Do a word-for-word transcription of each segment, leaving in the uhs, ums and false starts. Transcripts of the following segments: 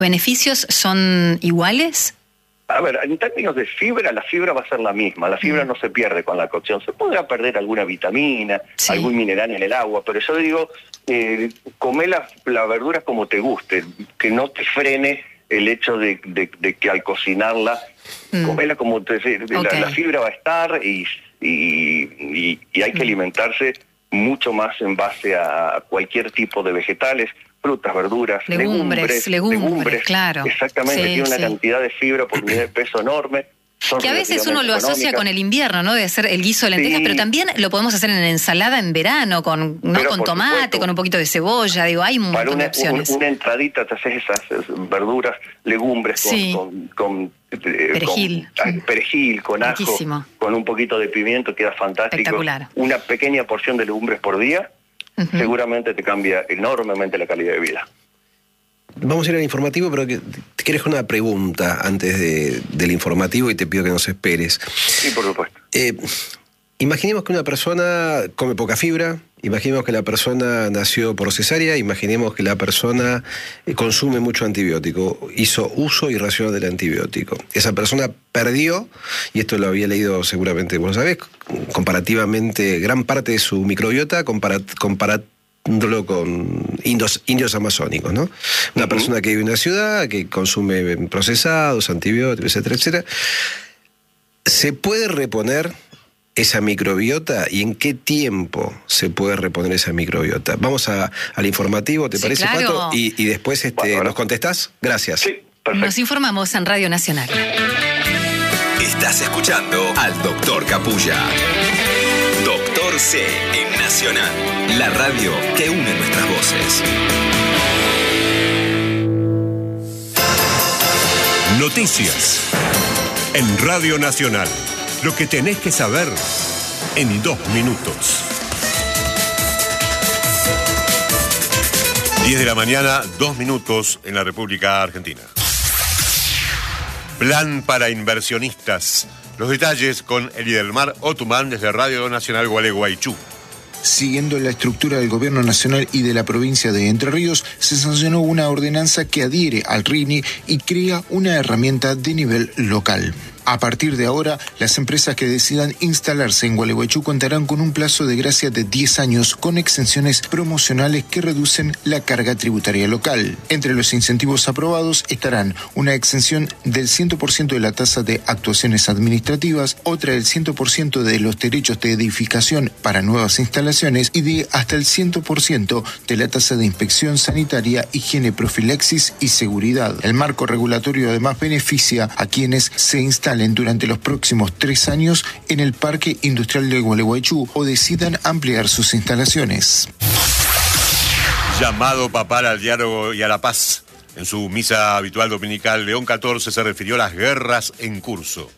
¿Beneficios son iguales? A ver, en términos de fibra, la fibra va a ser la misma. La fibra mm. no se pierde con la cocción. Se podrá perder alguna vitamina, sí. algún mineral en el agua, pero yo digo, eh, come las la verduras como te guste, que no te frene el hecho de, de, de que al cocinarla, mm. comela como te okay. la, la fibra va a estar y, y, y, y hay que alimentarse mucho más en base a cualquier tipo de vegetales, frutas, verduras, legumbres, legumbres, legumbres, legumbres claro. Exactamente, sí, tiene una sí. cantidad de fibra por unidad de peso enorme. Que a veces uno lo asocia con el invierno, ¿no? De hacer el guiso de lentejas, sí. pero también lo podemos hacer en ensalada en verano, con no con tomate, supuesto. con un poquito de cebolla, digo, hay un montón de opciones. Una, una entradita, te haces esas verduras, legumbres con, sí. con, con eh, perejil, con, perejil, con Riquísimo. ajo, con un poquito de pimiento, queda fantástico. Espectacular. Una pequeña porción de legumbres por día, uh-huh. seguramente te cambia enormemente la calidad de vida. Vamos a ir al informativo, pero que, te quiero dejar una pregunta antes de, del informativo y te pido que nos esperes. Sí, por supuesto. Eh, imaginemos que una persona come poca fibra, imaginemos que la persona nació por cesárea, imaginemos que la persona eh, consume mucho antibiótico, hizo uso irracional del antibiótico. Esa persona perdió, y esto lo había leído seguramente, vos lo sabés, comparativamente gran parte de su microbiota comparat, comparat con indios, indios amazónicos, ¿no? Una uh-huh. persona que vive en una ciudad, que consume procesados, antibióticos, etcétera, etcétera. ¿Se puede reponer esa microbiota y en qué tiempo se puede reponer esa microbiota? Vamos a, al informativo, ¿te sí, parece, claro. Pato? Y, y después este, bueno, ¿nos contestás? Gracias. Sí, perfecto. Nos informamos en Radio Nacional. Estás escuchando al doctor Capulla. Doctor C en Nacional, la radio que une nuestras voces. Noticias en Radio Nacional. Lo que tenés que saber en dos minutos. diez de la mañana, dos minutos en la República Argentina. Plan para inversionistas. Los detalles con Elidelmar Otumán desde Radio Nacional Gualeguaychú. Siguiendo la estructura del Gobierno Nacional y de la provincia de Entre Ríos, se sancionó una ordenanza que adhiere al R I N I y crea una herramienta de nivel local. A partir de ahora, las empresas que decidan instalarse en Gualeguaychú contarán con un plazo de gracia de diez años con exenciones promocionales que reducen la carga tributaria local. Entre los incentivos aprobados estarán una exención del cien por ciento de la tasa de actuaciones administrativas, otra del cien por ciento de los derechos de edificación para nuevas instalaciones y de hasta el cien por ciento de la tasa de inspección sanitaria, higiene, profilaxis y seguridad. El marco regulatorio además beneficia a quienes se instalan durante los próximos tres años en el Parque Industrial de Gualeguaychú o decidan ampliar sus instalaciones. Llamado papal al diálogo y a la paz. En su misa habitual dominical, León catorce se refirió a las guerras en curso.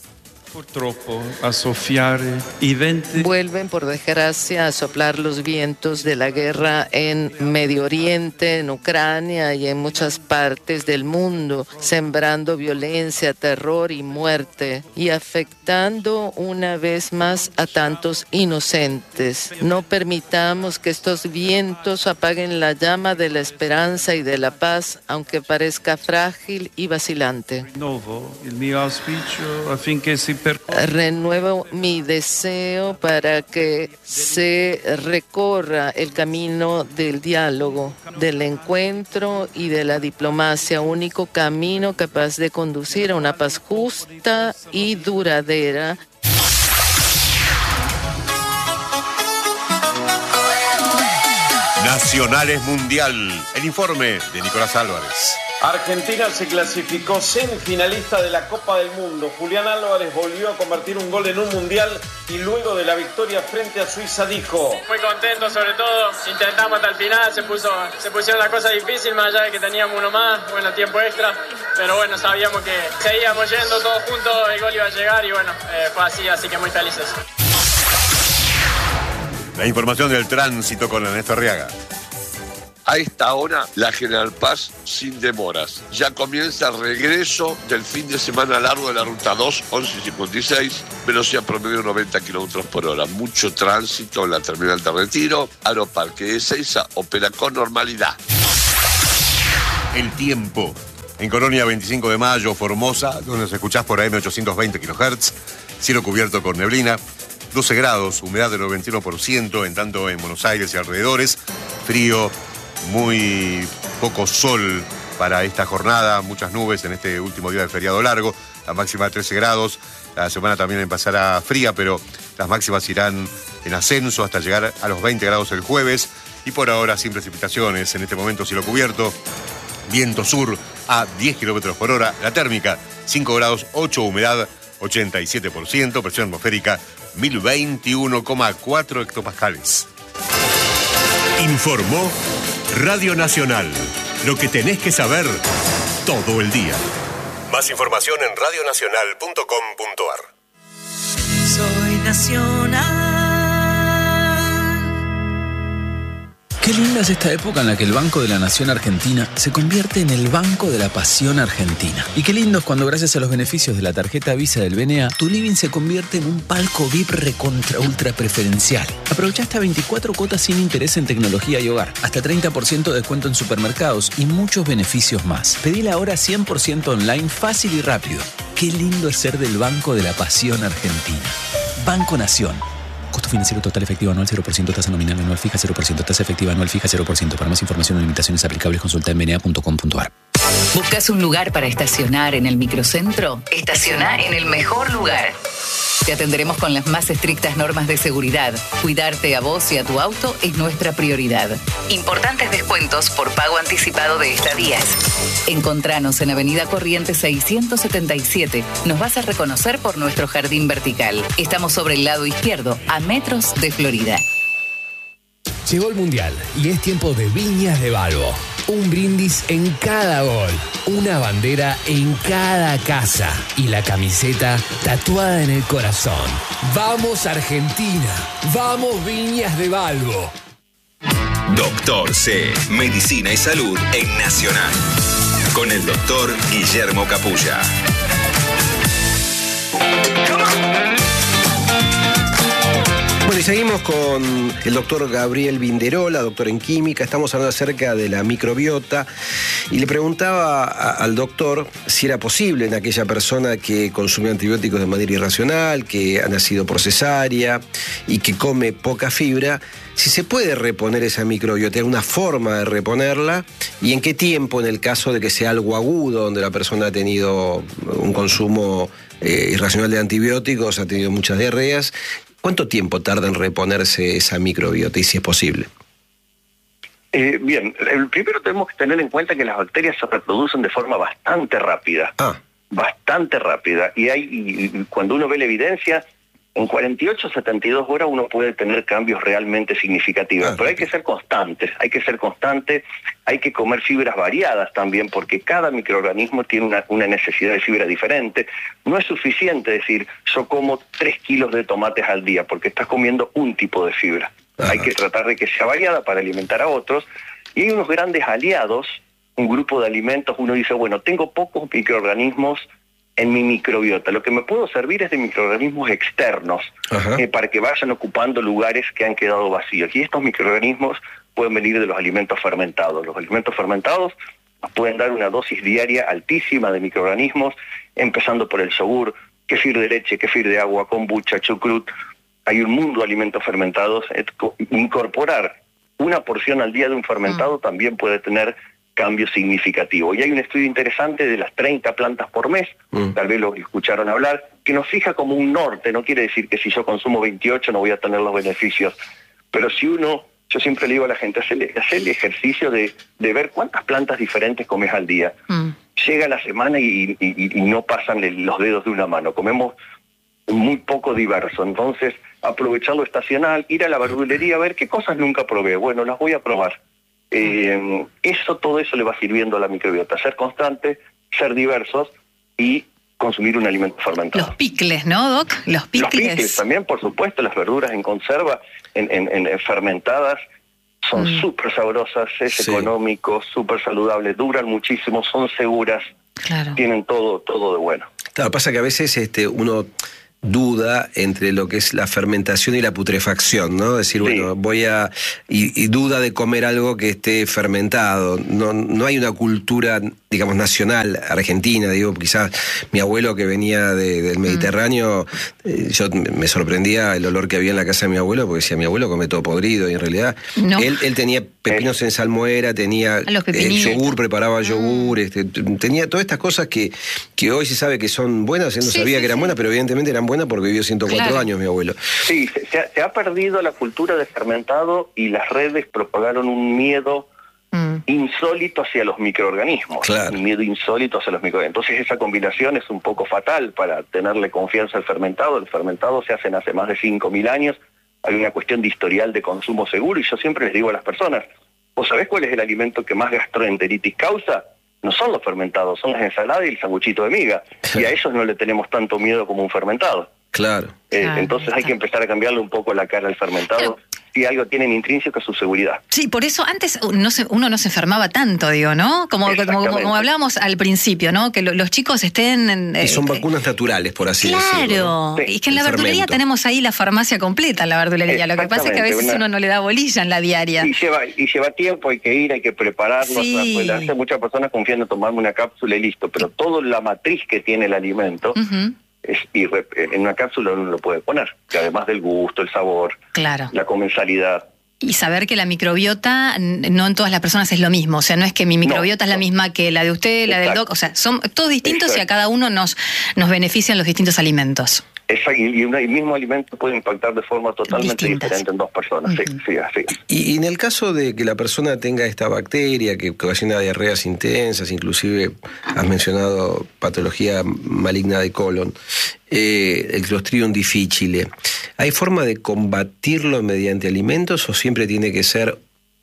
Vuelven por desgracia a soplar los vientos de la guerra en Medio Oriente, en Ucrania y en muchas partes del mundo, sembrando violencia, terror y muerte y afectando una vez más a tantos inocentes. No permitamos que estos vientos apaguen la llama de la esperanza y de la paz, aunque parezca frágil y vacilante. Renuevo mi deseo para que se recorra el camino del diálogo, del encuentro y de la diplomacia, único camino capaz de conducir a una paz justa y duradera. Nacionales Mundial. El informe de Nicolás Álvarez. Argentina se clasificó semifinalista de la Copa del Mundo. Julián Álvarez volvió a convertir un gol en un mundial y luego de la victoria frente a Suiza dijo: muy contento, sobre todo, intentamos hasta el final, se puso se pusieron las cosas difíciles, más allá de que teníamos uno más, bueno, tiempo extra, pero bueno, sabíamos que seguíamos yendo todos juntos, el gol iba a llegar y bueno, eh, fue así, así que muy felices. La información del tránsito con Ernesto Arriaga. A esta hora, la General Paz sin demoras. Ya comienza el regreso del fin de semana largo de la Ruta dos, once cincuenta y seis, velocidad promedio noventa kilómetros por hora. Mucho tránsito en la terminal de Retiro. Aeroparque de Ezeiza opera con normalidad. El tiempo. En Colonia, veinticinco de mayo, Formosa, donde nos escuchás por A M ochocientos veinte kilohertz, cielo cubierto con neblina, doce grados, humedad del noventa y uno por ciento, en tanto en Buenos Aires y alrededores, frío, muy poco sol para esta jornada, muchas nubes en este último día del feriado largo, la máxima de trece grados, la semana también empezará fría, pero las máximas irán en ascenso hasta llegar a los veinte grados el jueves, y por ahora sin precipitaciones, en este momento cielo cubierto, viento sur a diez kilómetros por hora, la térmica cinco grados ocho, humedad ochenta y siete por ciento, presión atmosférica mil veintiuno coma cuatro hectopascales. Informó Radio Nacional. Lo que tenés que saber todo el día. Más información en radio nacional punto com punto a r. Soy nacional. Qué linda es esta época en la que el Banco de la Nación Argentina se convierte en el Banco de la Pasión Argentina. Y qué lindo es cuando, gracias a los beneficios de la tarjeta Visa del B N A, tu living se convierte en un palco V I P recontra ultra preferencial. Aprovecha hasta veinticuatro cuotas sin interés en tecnología y hogar, hasta treinta por ciento de descuento en supermercados y muchos beneficios más. Pedila ahora cien por ciento online, fácil y rápido. Qué lindo es ser del Banco de la Pasión Argentina. Banco Nación. Costo financiero total efectivo anual cero por ciento, tasa nominal anual fija cero por ciento, tasa efectiva anual fija cero por ciento. Para más información o limitaciones aplicables, consulta en b n a punto com punto a r. ¿Buscas un lugar para estacionar en el microcentro? Estaciona en el mejor lugar. Te atenderemos con las más estrictas normas de seguridad. Cuidarte a vos y a tu auto es nuestra prioridad. Importantes descuentos por pago anticipado de estadías. Encontranos en Avenida Corrientes seiscientos setenta y siete. Nos vas a reconocer por nuestro jardín vertical. Estamos sobre el lado izquierdo, a metros de Florida. Llegó el Mundial y es tiempo de Viñas de Balbo. Un brindis en cada gol, una bandera en cada casa y la camiseta tatuada en el corazón. ¡Vamos Argentina! ¡Vamos Viñas de Balbo! Doctor C, Medicina y Salud en Nacional. Con el doctor Guillermo Capulla. Bueno, y seguimos con el doctor Gabriel Vinderola, doctor en química. Estamos hablando acerca de la microbiota y le preguntaba a, al doctor si era posible en aquella persona que consume antibióticos de manera irracional, que ha nacido por cesárea y que come poca fibra, si se puede reponer esa microbiota, ¿hay una forma de reponerla? ¿Y en qué tiempo, en el caso de que sea algo agudo, donde la persona ha tenido un consumo eh, irracional de antibióticos, ha tenido muchas diarreas? ¿Cuánto tiempo tarda en reponerse esa microbiota y si es posible? Eh, bien, el primero tenemos que tener en cuenta que las bacterias se reproducen de forma bastante rápida. Ah. Bastante rápida. Y hay, y cuando uno ve la evidencia, en cuarenta y ocho, setenta y dos horas uno puede tener cambios realmente significativos. Ah, pero hay que ser constantes, hay que ser constantes, hay que comer fibras variadas también, porque cada microorganismo tiene una, una necesidad de fibra diferente. No es suficiente decir, yo como tres kilos de tomates al día, porque estás comiendo un tipo de fibra. Ajá. Hay que tratar de que sea variada para alimentar a otros. Y hay unos grandes aliados, un grupo de alimentos, uno dice, bueno, tengo pocos microorganismos en mi microbiota. Lo que me puedo servir es de microorganismos externos, eh, para que vayan ocupando lugares que han quedado vacíos. Y estos microorganismos pueden venir de los alimentos fermentados. Los alimentos fermentados nos pueden dar una dosis diaria altísima de microorganismos, empezando por el yogur, kefir de leche, kefir de agua, kombucha, chucrut. Hay un mundo de alimentos fermentados. Incorporar una porción al día de un fermentado mm. también puede tener cambio significativo. Y hay un estudio interesante de las treinta plantas por mes, mm. tal vez lo escucharon hablar, que nos fija como un norte. No quiere decir que si yo consumo veintiocho no voy a tener los beneficios, pero si uno, yo siempre le digo a la gente, hacer el ejercicio de, de ver cuántas plantas diferentes comes al día. Mm. Llega la semana y, y, y no pasan los dedos de una mano, comemos muy poco diverso. Entonces, aprovechar lo estacional, ir a la verdulería, ver qué cosas nunca probé, bueno, las voy a probar. Eh, eso, todo eso le va sirviendo a la microbiota, ser constante, ser diversos y consumir un alimento fermentado. Los picles, ¿no, Doc? Los picles. Los picles también, por supuesto, las verduras en conserva, en, en, en fermentadas, son mm. súper sabrosas, es sí. económico, súper saludable, duran muchísimo, son seguras, claro. tienen todo, todo de bueno. Claro, pasa que a veces este, uno duda entre lo que es la fermentación y la putrefacción, ¿no? Decir, sí. bueno, voy a... Y, y duda de comer algo que esté fermentado. No, no hay una cultura, digamos, nacional, argentina, digo, quizás mi abuelo que venía de, del Mediterráneo, mm. eh, yo me sorprendía el olor que había en la casa de mi abuelo, porque decía, mi abuelo come todo podrido, y en realidad no. él, él tenía pepinos en salmuera, tenía eh, yogur, preparaba mm. yogur, este, tenía todas estas cosas que, que hoy se sabe que son buenas, él no sí, sabía sí, que eran sí. buenas, pero evidentemente eran buenas porque vivió ciento cuatro claro. años mi abuelo. Sí, se, se, ha, se ha perdido la cultura de fermentado y las redes propagaron un miedo mm. insólito hacia los microorganismos. Claro. Un miedo insólito hacia los microorganismos. Entonces esa combinación es un poco fatal para tenerle confianza al fermentado. El fermentado se hacen hace más de cinco mil años. Hay una cuestión de historial de consumo seguro y yo siempre les digo a las personas, ¿vos sabés cuál es el alimento que más gastroenteritis causa? No son los fermentados, son las ensaladas y el sanguchito de miga. Y a ellos no le tenemos tanto miedo como un fermentado. Claro. Eh, claro entonces hay claro. que empezar a cambiarle un poco la cara al fermentado. Pero, si algo tienen intrínseco es su seguridad. Sí, por eso antes no se, uno no se enfermaba tanto, digo, ¿no? Como, como, como hablábamos al principio, ¿no? Que lo, los chicos estén... Eh, y son vacunas naturales, por así claro. decirlo. Claro, sí. Y que en la verdulería fermento. tenemos ahí la farmacia completa, en la verdulería. Lo que pasa es que a veces una... uno no le da bolilla en la diaria. Y lleva, y lleva tiempo, hay que ir, hay que prepararlo. Sí. O sea, pues, muchas personas confían en tomarme una cápsula y listo, pero toda la matriz que tiene el alimento... Uh-huh. Es, y en una cápsula uno lo puede poner, que además del gusto, el sabor, claro. la comensalidad. Y saber que la microbiota no en todas las personas es lo mismo, o sea, no es que mi microbiota no, es la no. misma que la de usted, la Exacto. del doc, o sea, son todos distintos Exacto. y a cada uno nos, nos benefician los distintos alimentos. Exacto. Y un mismo alimento puede impactar de forma totalmente Distintas. diferente en dos personas. Uh-huh. Sí, sí, así. Y, y en el caso de que la persona tenga esta bacteria que ocasiona diarreas intensas, inclusive has mencionado patología maligna de colon, eh, el Clostridium difficile, ¿hay forma de combatirlo mediante alimentos o siempre tiene que ser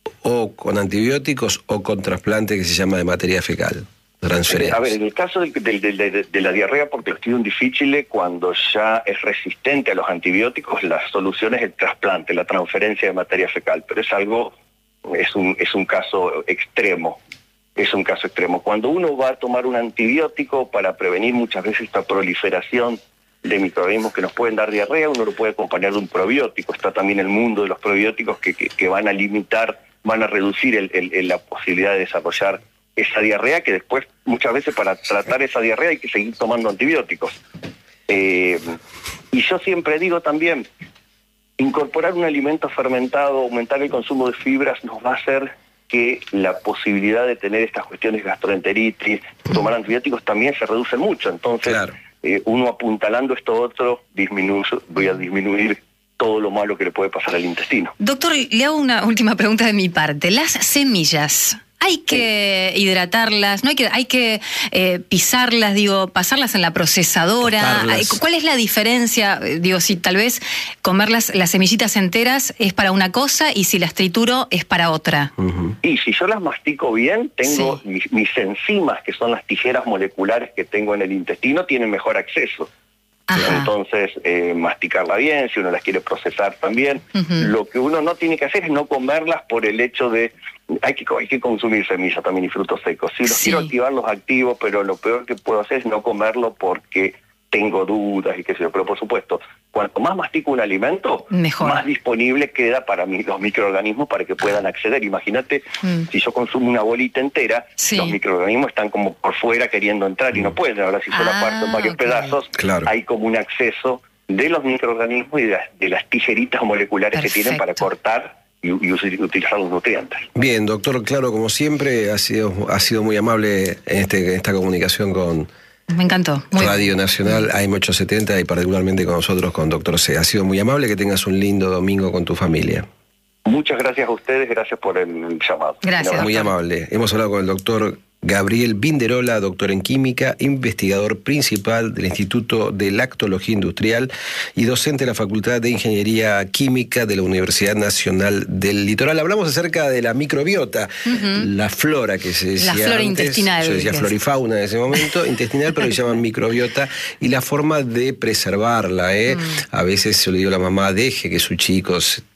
o con antibióticos o con trasplante que se llama de materia fecal? Eh, a ver, en el caso de, de, de, de, de la diarrea por Clostridium difficile, cuando ya es resistente a los antibióticos, la solución es el trasplante, la transferencia de materia fecal, pero es algo, es un, es un caso extremo, es un caso extremo. Cuando uno va a tomar un antibiótico para prevenir muchas veces esta proliferación de microorganismos que nos pueden dar diarrea, uno lo puede acompañar de un probiótico. Está también el mundo de los probióticos que, que, que van a limitar, van a reducir el, el, el, la posibilidad de desarrollar esa diarrea, que después muchas veces para tratar esa diarrea hay que seguir tomando antibióticos. Eh, y yo siempre digo también, incorporar un alimento fermentado, aumentar el consumo de fibras nos va a hacer que la posibilidad de tener estas cuestiones de gastroenteritis, tomar antibióticos también se reduce mucho. Entonces, claro. eh, uno apuntalando esto otro, disminuye, voy a disminuir todo lo malo que le puede pasar al intestino. Doctor, le hago una última pregunta de mi parte. Las semillas, hay que sí. hidratarlas, no hay que, hay que eh, pisarlas, digo, pasarlas en la procesadora. Tocarlas. ¿Cuál es la diferencia? Digo, si tal vez comerlas las semillitas enteras es para una cosa y si las trituro es para otra. Uh-huh. Y si yo las mastico bien, tengo sí. mis, mis enzimas, que son las tijeras moleculares que tengo en el intestino, tienen mejor acceso. Ajá. Entonces, eh, masticarla bien, si uno las quiere procesar también. Uh-huh. Lo que uno no tiene que hacer es no comerlas por el hecho de... Hay que, hay que consumir semillas también y frutos secos. Si los sí. quiero activar, los activo, pero lo peor que puedo hacer es no comerlo porque tengo dudas y qué sé yo. Pero por supuesto, cuanto más mastico un alimento, mejor, más disponible queda para mí, los microorganismos para que puedan acceder. Imagínate, mm. si yo consumo una bolita entera, sí. los microorganismos están como por fuera queriendo entrar y no pueden. Ahora si yo la parto en varios okay. pedazos, claro. hay como un acceso de los microorganismos y de las, de las tijeritas moleculares Perfecto. que tienen para cortar y, y utilizar los nutrientes. Bien, doctor, claro, como siempre, ha sido, ha sido muy amable en, este, en esta comunicación con... Me encantó. Muy Radio bien. Nacional A M ochocientos setenta y particularmente con nosotros, con doctor C. Ha sido muy amable, que tengas un lindo domingo con tu familia. Muchas gracias a ustedes, gracias por el llamado. Gracias. Muy amable. Hemos hablado con el doctor Gabriel Vinderola, doctor en química, investigador principal del Instituto de Lactología Industrial y docente de la Facultad de Ingeniería Química de la Universidad Nacional del Litoral. Hablamos acerca de la microbiota, uh-huh. la flora que se decía La flora antes, intestinal. Yo decía florifauna en ese momento, intestinal, pero le llaman microbiota, y la forma de preservarla. ¿eh? Uh-huh. A veces se le dio a la mamá, deje que sus chicos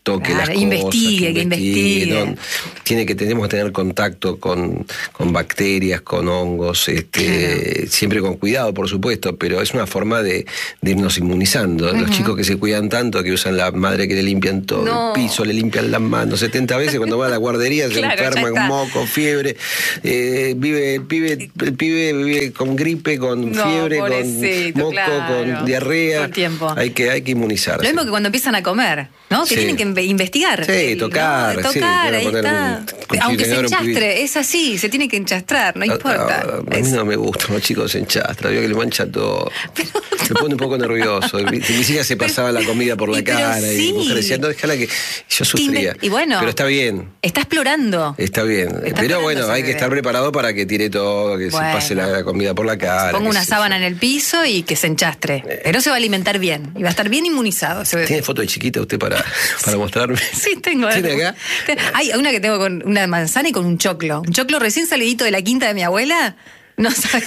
toque claro, las cosas, investigue, que investigue. Que investigue. ¿no? Tiene que, tenemos que tener contacto con, con bacterias, con hongos, este, claro. siempre con cuidado, por supuesto, pero es una forma de, de irnos inmunizando. Uh-huh. Los chicos que se cuidan tanto, que usan la madre que le limpian todo no. el piso, le limpian las manos setenta veces, cuando va a la guardería se claro, enferman, moco, fiebre, eh, vive, el pibe, el pibe vive con gripe, con no, fiebre, con moco, claro. con diarrea. Tiempo. Hay que, hay que inmunizarse. Lo mismo que cuando empiezan a comer, ¿no? Que sí. tienen que investigar. Sí, el, tocar. ¿no? Tocar, sí, ahí está. Un, Aunque se enchastre, es así, se tiene que enchastrar, no importa. A, a, a mí no me gustan los chicos se enchastran, veo que le mancha todo. Pero, me pone un poco nervioso. Mis hijas se pasaba la comida por la y cara sí. y mujer decía, no, déjala que yo sufría. Y bueno, pero está bien. Está explorando. Está bien. Está pero bueno, hay que estar preparado para que tire todo, que bueno. se pase la comida por la cara. Ponga una sábana en el piso y que se enchastre. Eh. Pero se va a alimentar bien y va a estar bien inmunizado. ¿Tiene foto de chiquita usted para, para mostrarme? Sí, tengo. ¿Tiene acá? Hay una que tengo con una manzana y con un choclo. Un choclo recién salidito de la quinta de mi abuela. No sabes.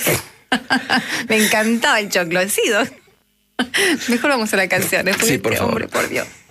Me encantaba el choclo. Sí, ¿no? Mejor vamos a la canción. Sí, por este favor. Hombre, por Dios.